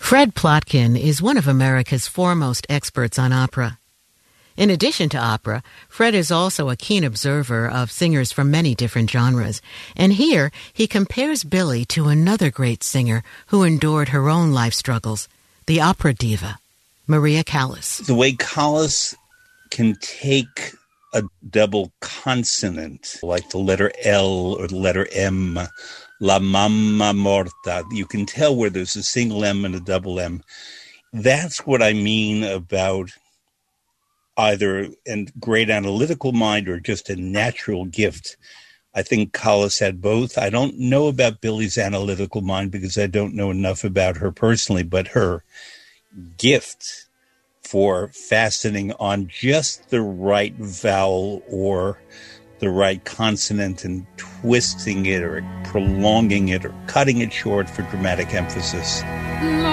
Fred Plotkin is one of America's foremost experts on opera. In addition to opera, Fred is also a keen observer of singers from many different genres, and here he compares Billie to another great singer who endured her own life struggles, the opera diva, Maria Callas. The way Callas can take a double consonant, like the letter L or the letter M, La Mamma Morta, you can tell where there's a single M and a double M. That's what I mean about either a great analytical mind or just a natural gift. I think Callas had both. I don't know about Billie's analytical mind because I don't know enough about her personally, but her gift for fastening on just the right vowel or the right consonant and twisting it or prolonging it or cutting it short for dramatic emphasis.